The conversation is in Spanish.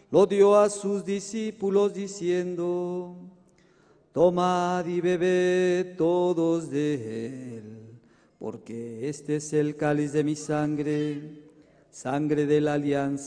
lo dio a sus discípulos diciendo: tomad y bebed todos de él, porque este es el cáliz de mi sangre, sangre de la alianza